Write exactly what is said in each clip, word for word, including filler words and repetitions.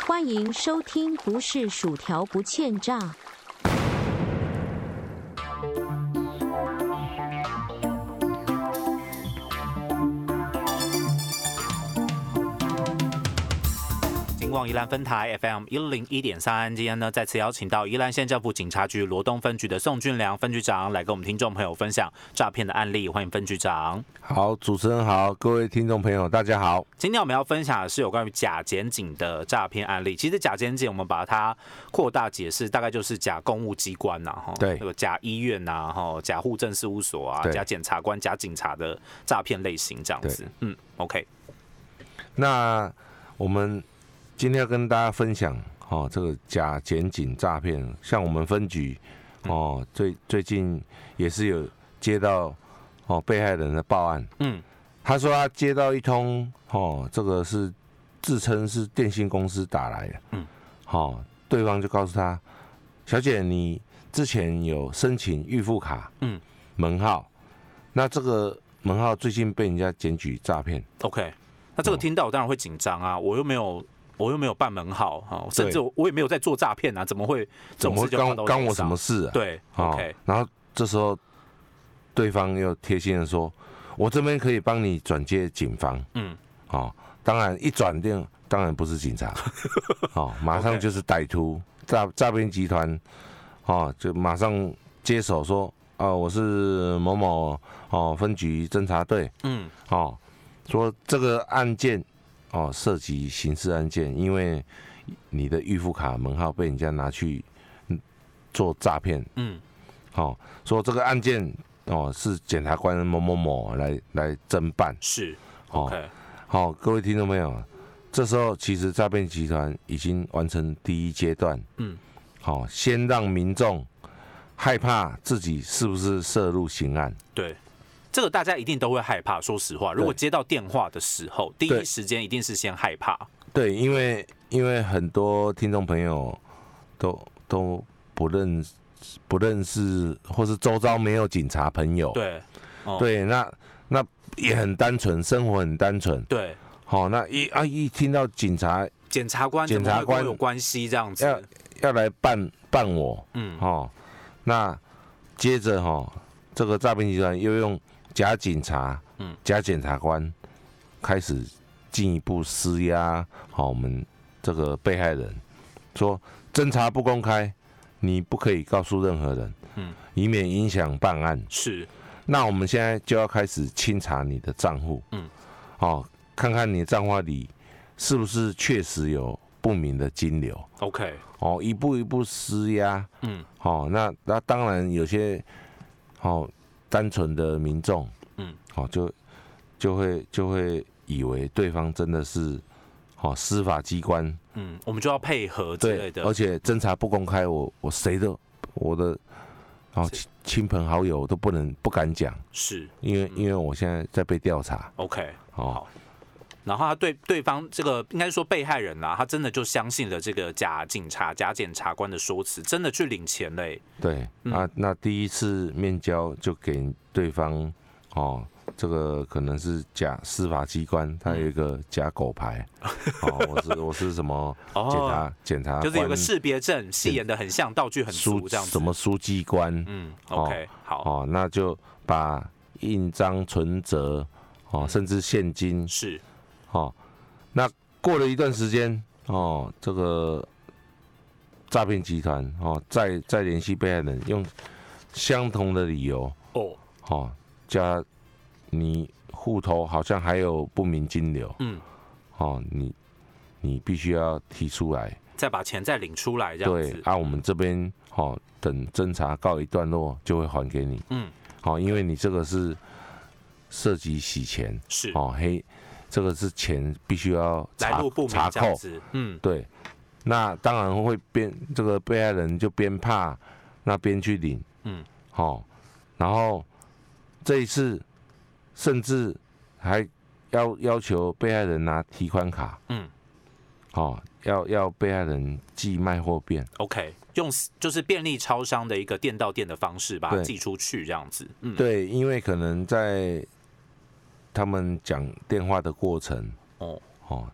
欢迎收听不是薯条不欠炸。 金广宜兰分台 F M 一零一点三，今天呢再次邀请到宜兰县政府警察局罗东分局的宋俊良分局长来跟我们听众朋友分享诈骗的案例，欢迎分局长。 好，主持人好，各位听众朋友大家好。 今天我们要分享的是有关于假检警的诈骗案例。其实假检警我们把它扩大解释，大概就是假公务机关呐、啊，对，假医院呐、啊，假户政事务所啊，假检察官、假警察的诈骗类型这样子。嗯 ，OK。 那我们今天要跟大家分享，哦，这个假检警诈骗，像我们分局，哦，最最近也是有接到哦被害人的报案，嗯，他说他接到一通，哦，这个是自称是电信公司打来的，嗯，哦，对方就告诉他，小姐，你之前有申请预付卡，嗯，门号，那这个门号最近被人家检举诈骗 ，OK， 那这个听到我当然会紧张啊，我又没有。我又没有办门号，甚至我也没有在做诈骗啊，怎么会怎么会干干我什么事啊？ 对 ，OK。 然后这时候对方又贴心的说：“我这边可以帮你转接警方。”嗯，哦，当然一转电，当然不是警察，哦，马上就是歹徒诈诈骗集团，哦，就马上接手说：“哦，我是某某哦分局侦查队。”嗯，哦，说这个案件。哦，涉及刑事案件，因为你的预付卡门号被人家拿去做诈骗，嗯，好、哦，说这个案件哦是检察官某某某来来侦办， 是 ，OK， 好、哦，各位听众朋友，这时候其实诈骗集团已经完成第一阶段，嗯，好、哦，先让民众害怕自己是不是涉入刑案， 对。这个大家一定都会害怕，说实话，如果接到电话的时候，第一时间一定是先害怕。 对，因为因为很多听众朋友都都不认不认识，或是周遭没有警察朋友。 对， 哦、对，那那也很单纯，生活很单纯。 对， 好、哦，那一啊一听到警察、 检察官、检察官有关系这样子， 要要来办办我，嗯，哦，那接着哈、哦，这个诈骗集团又用。假警察、嗯，假检察官开始进一步施压，好，我们这个被害人说侦查不公开，你不可以告诉任何人，嗯，以免影响办案。 是， 那我们现在就要开始清查你的账户，嗯，好、哦，看看你的账户里是不是确实有不明的金流。 OK， 哦，一步一步施压，嗯，好、哦，那那当然有些，好、哦。单纯的民众，嗯，好、哦，就就会就会以为对方真的是，好、哦、司法机关， 嗯，我们就要配合之类的， 而且侦查不公开，我我谁的我的，哦亲朋好友都不能不敢讲， 是， 因为、嗯、因为我现在在被调查 ，OK， 好。然后他对对方这个应该说被害人啊，他真的就相信了这个假警察、假检察官的说辞，真的去领钱嘞。 对，嗯、啊，那第一次面交就给对方哦，这个可能是假司法机关，他有一个假狗牌，嗯、哦，我是我是什么检察检察官， 就是有个识别证，戏演的很像，道具很足这样子。 什么书记官？ 嗯 ，OK， 好， 哦，那就把印章、存折，哦，甚至现金是。 哦，那过了一段时间，哦，这个诈骗集团哦，再再联系被害人，用相同的理由哦，哦，加你户头好像还有不明金流，嗯，哦，你你必须要提出来， 再把钱再领出来，这样子。 对，啊，我们这边哦，等侦查告一段落就会还给你，嗯，好、哦，因为你这个是涉及洗钱， 是哦黑。这个是钱必须要查来路不明查扣， 嗯， 对，那当然会边这个被害人就边怕，那边去领，嗯，好、哦，然后这一次甚至还要要求被害人拿提款卡，嗯，好、哦，要要被害人寄卖货便 ，OK， 用就是便利超商的一个店到店的方式把它寄出去这样子， 嗯，对，因为可能在他们讲电话的过程，哦，哦，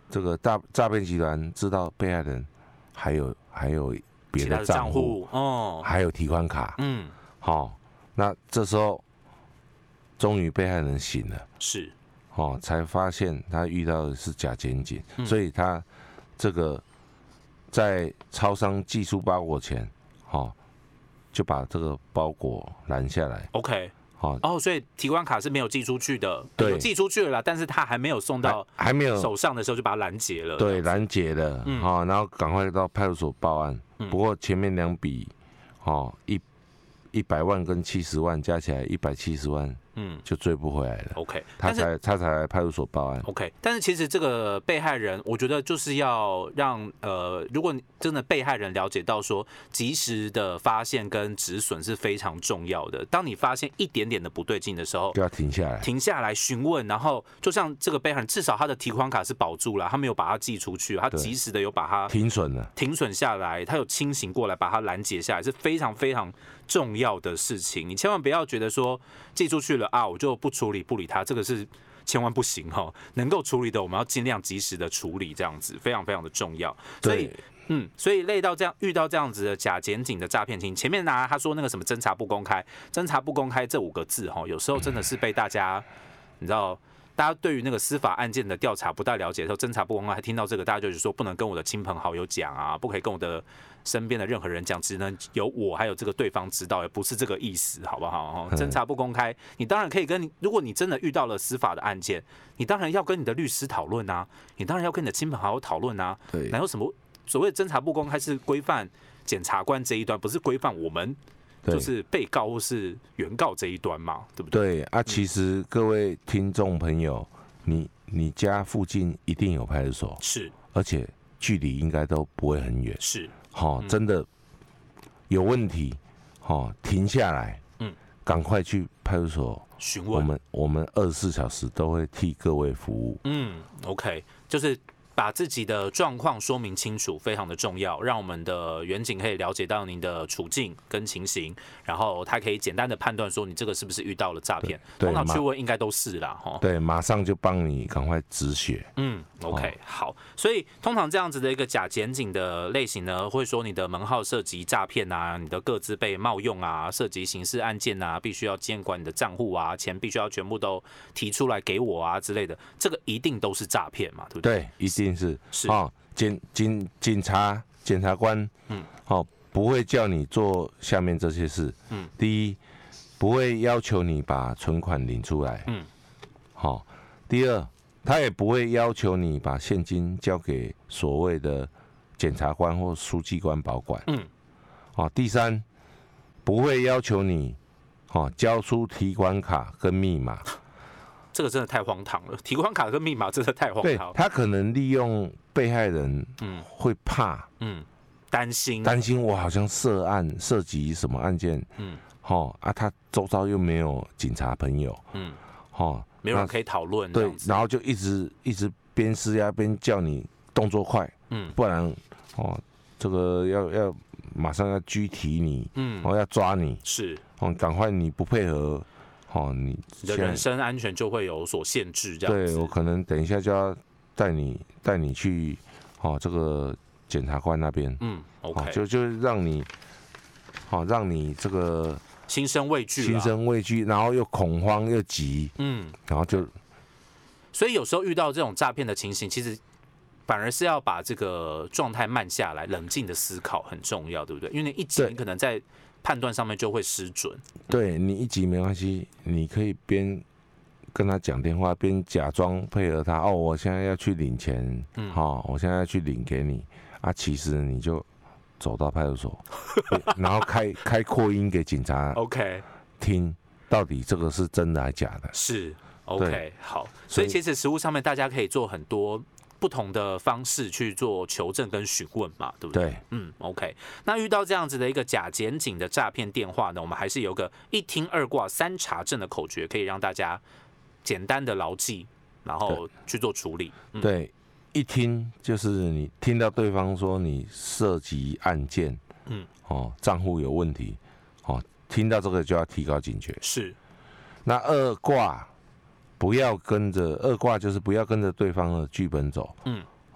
这个诈诈骗集团知道被害人还有还有别的账户哦，还有提款卡，嗯，好、哦，那这时候终于被害人醒了， 是， 哦，才发现他遇到的是假检警，嗯、所以他这个在超商寄出包裹前，哦，就把这个包裹拦下来。 OK。哦，哦，所以提款卡是没有寄出去的，有寄出去了啦，但是他还没有送到还没有手上的时候就把它拦截了， 对，拦截了，嗯，哦，然后赶快到派出所报案。嗯、不过前面两笔，哦，一一百万跟七十万加起来一百七十万，嗯，就追不回来了。 OK， 他才他才来派出所报案。 OK， 但是其实这个被害人，我觉得就是要让呃，如果真的被害人了解到说，及时的发现跟止损是非常重要的。当你发现一点点的不对劲的时候， 就要停下来， 停下来询问，然后就像这个被害人，至少他的提款卡是保住了，他没有把它寄出去，他及时的有把它停损了， 停损下来，他有清醒过来，把它拦截下来，是非常非常重要的事情。你千万不要觉得说寄出去了啊，我就不处理不理他，这个是千万不行哦。能够处理的，我们要尽量及时的处理，这样子非常非常的重要。所以，嗯，所以累到这样，遇到这样子的假检警的诈骗情，前面拿他说那个什么侦查不公开，侦查不公开这五个字哈，有时候真的是被大家，你知道。大家对于那个司法案件的调查不太了解的时候，侦查不公开，还听到这个，大家就是说不能跟我的亲朋好友讲啊，不可以跟我的身边的任何人讲，只能有我还有这个对方知道，也不是这个意思，好不好？侦查不公开，你当然可以跟你，如果你真的遇到了司法的案件，你当然要跟你的律师讨论啊，你当然要跟你的亲朋好友讨论啊，对，哪有什么所谓的侦查不公开是规范检察官这一端，不是规范我们。就是被告或是原告这一端嘛，对不对？ 对啊，其实各位听众朋友，你你家附近一定有派出所， 是， 而且距离应该都不会很远， 是， 好、哦，真的有问题，好、哦，停下来，嗯，赶快去派出所询问， 我们我们二十四小时都会替各位服务。 嗯 ，OK， 就是。把自己的状况说明清楚，非常的重要，让我们的员警可以了解到您的处境跟情形，然后他可以简单的判断说你这个是不是遇到了诈骗。通常去问应该都是啦，哈。 对，马上就帮你赶快止血。 嗯 ，OK，、哦、好。所以通常这样子的一个假检警的类型呢，会说你的门号涉及诈骗啊，你的个资被冒用啊，涉及刑事案件啊，必须要监管你的账户啊，钱必须要全部都提出来给我啊之类的，这个一定都是诈骗嘛，对不对？ 对，一定。是是哦，警警警察检察官，嗯，哦，不会叫你做下面这些事，嗯，第一，不会要求你把存款领出来，嗯，好、哦，第二，他也不会要求你把现金交给所谓的检察官或书记官保管，嗯，哦，第三，不会要求你，哦，交出提款卡跟密码。 这个真的太荒唐了，提款卡跟密码真的太荒唐了。 对，他可能利用被害人，嗯，会怕， 嗯，担心， 担心我好像涉案涉及什么案件，嗯，哦啊，他周遭又没有警察朋友，嗯，哦， 没有人可以讨论， 对，然后就一直一直边施压边叫你动作快，嗯，不然哦，这个要要马上要拘提你，嗯，哦要抓你， 是， 哦，赶快你不配合。哦，你你的人身安全就会有所限制，这样子。 对，我可能等一下就要带你带你去，哦，这个检察官那边， 嗯 ，OK，、哦、 就就让你，好、哦，让你这个心生畏惧， 心生畏惧，然后又恐慌又急，嗯，然后就， 所以有时候遇到这种诈骗的情形，其实反而是要把这个状态慢下来，冷静的思考很重要，对不对？因为你一急，你可能在判断上面就会失准。 对，你一急没关系，你可以边跟他讲电话，边假装配合他。哦，我现在要去领钱，嗯，好、哦，我现在要去领给你啊。其实你就走到派出所，然后开开扩音给警察 ，OK， 听到底这个是真的还是假的？ 是 OK， 好。所以其实实务上面大家可以做很多不同的方式去做求证跟询问嘛，对不对？ 对， 嗯 ，OK。那遇到这样子的一个假检警的诈骗电话呢，我们还是有个一听二挂三查证的口诀，可以让大家简单的牢记，然后去做处理。 嗯、对，一听就是你听到对方说你涉及案件，嗯，哦，账户有问题，哦，听到这个就要提高警觉。 是。 那二挂。不要跟着二挂，就是不要跟着对方的剧本走。嗯，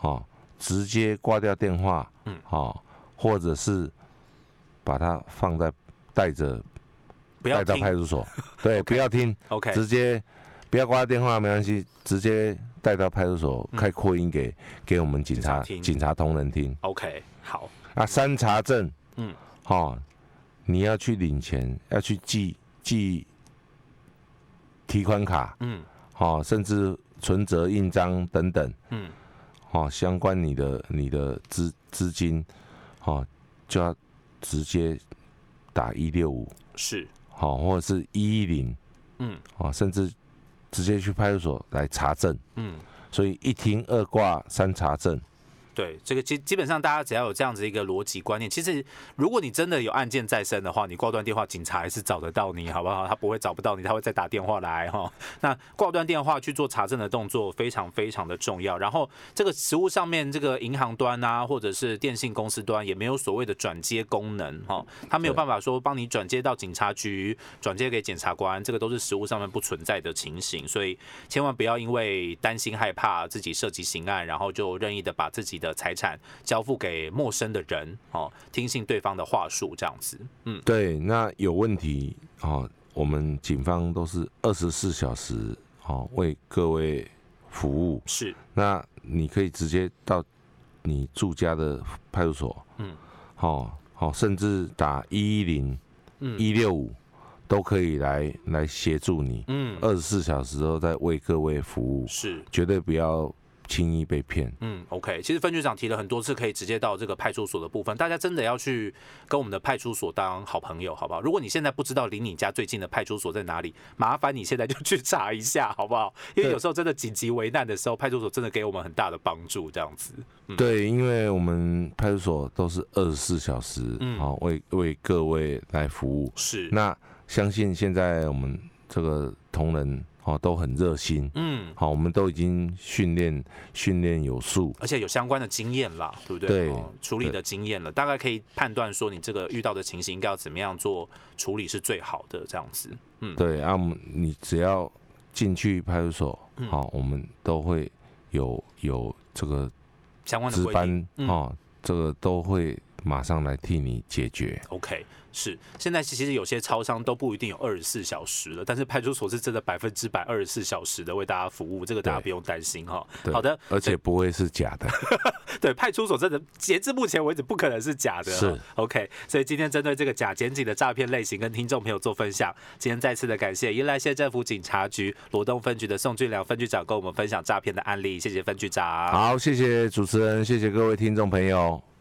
哦，直接挂掉电话，嗯，哦，或者是把它放在带着带到派出所，对， okay, 不要听 ，OK， 直接不要挂电话没关系，直接带到派出所，开扩音给给我们警察警察同仁听 ，OK， 好。 啊，三查证，嗯，哦，你要去领钱，要去寄寄提款卡，嗯，哦，甚至存折、印章等等，嗯，哦，相关你的你的资资金，哦，就要直接打一六五， 是， 好、哦，或者是一一零，嗯，哦，甚至直接去派出所来查证，嗯，所以一听二挂三查证。 对，这个基基本上大家只要有这样子一个逻辑观念，其实如果你真的有案件在身的话，你挂断电话，警察还是找得到你，好不好？他不会找不到你，他会再打电话来哈。那挂断电话去做查证的动作非常非常的重要。然后这个实务上面，这个银行端啊，或者是电信公司端也没有所谓的转接功能哈，他没有办法说帮你转接到警察局，转接给检察官，这个都是实务上面不存在的情形。所以千万不要因为担心害怕自己涉及刑案，然后就任意的把自己的财产交付给陌生的人，哦，听信对方的话术，这样子，嗯， 对，那有问题，哦，我们警方都是二十四小时，哦，为各位服务， 是， 那你可以直接到你住家的派出所，嗯，好，好，甚至打一一零、一六五都可以来来协助你，嗯，二十四小时都在为各位服务， 是， 绝对不要轻易被骗。 嗯 ，OK， 其实分局长提了很多次，可以直接到这个派出所的部分，大家真的要去跟我们的派出所当好朋友，好不好？如果你现在不知道离你家最近的派出所在哪里，麻烦你现在就去查一下，好不好？因为有时候真的紧急危难的时候，派出所真的给我们很大的帮助，这样子。 嗯、对，因为我们派出所都是二十四小时，嗯，好、哦、为为各位来服务。 是， 那相信现在我们这个同仁。哦，都很热心，嗯，好，我们都已经训练训练有素， 而且有相关的经验啦，对不对？ 对， 哦、处理的经验了，大概可以判断说你这个遇到的情形应该要怎么样做处理是最好的，这样子，嗯， 对啊，你只要进去派出所，好、嗯，我们都会有有这个相关的规定， 嗯、哦，这个都会马上来替你解决。 OK。是，现在其实有些超商都不一定有二十四小时了，但是派出所是真的百分之百二十四小时的为大家服务，这个大家不用担心哈。好的， 而且不会是假的。 对，派出所真的截至目前为止不可能是假的。 是 OK， 所以今天针对这个假检警的诈骗类型，跟听众朋友做分享。今天再次的感谢宜兰县政府警察局罗东分局的宋俊良分局长跟我们分享诈骗的案例，谢谢分局长。 好，谢谢主持人，谢谢各位听众朋友。